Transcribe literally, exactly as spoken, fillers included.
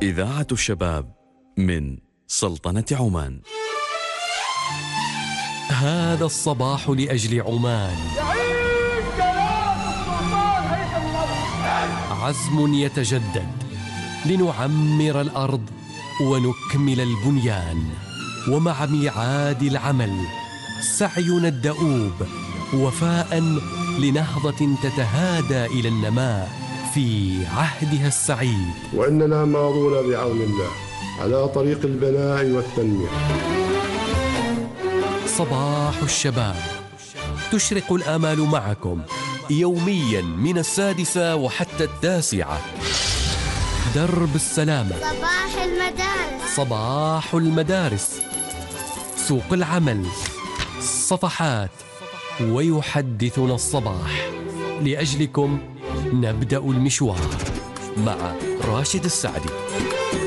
إذاعة الشباب من سلطنة عمان. هذا الصباح لأجل عمان، يعيش كرامة السلطان هيثم الأبد. عزم يتجدد لنعمر الأرض ونكمل البنيان، ومع ميعاد العمل سعينا الدؤوب وفاء لنهضة تتهادى إلى النماء في عهدها السعيد. وإننا ماضون بعون الله على طريق البناء والتنمية. صباح الشباب، تشرق الآمال معكم يوميا من السادسة وحتى التاسعة. درب السلامة، صباح المدارس، صباح المدارس، سوق العمل، صفحات، ويحدثنا الصباح. لأجلكم نبدأ المشوار مع راشد السعدي.